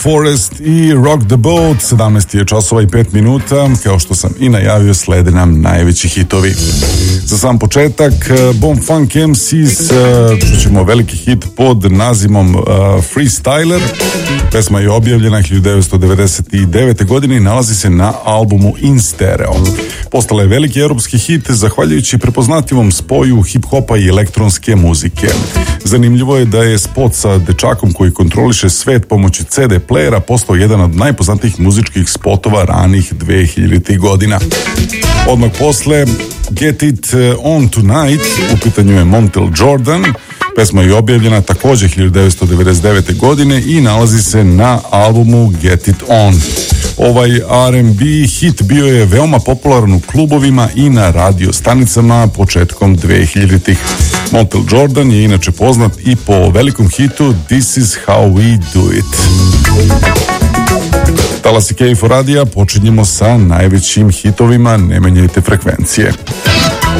Forest i Rock the Boat. 17 je časova i 5 minuta. Kao što sam i najavio, slede nam najveći hitovi. Za sam početak, Bomb Funk MCs, čućemo veliki hit pod nazivom Freestyler. Pesma je objavljena 1999. godine i nalazi se na albumu In Stereo. Postala je veliki europski hit zahvaljujući prepoznatljivom spoju hip-hopa i elektronske muzike. Zanimljivo je da je spot sa dečakom koji kontroliše svet pomoću CD playera postao jedan od najpoznatijih muzičkih spotova ranih 2000. godina. Odmah posle Get It On Tonight, u pitanju je Montel Jordan. Pesma je objavljena također 1999. godine i nalazi se na albumu Get It On. Ovaj R&B hit bio je veoma popularan u klubovima i na radio stanicama početkom 2000-ih. Montel Jordan je inače poznat i po velikom hitu This Is How We Do It. Talasi KFOR radija, počinjemo sa najvećim hitovima, ne menjajte frekvencije.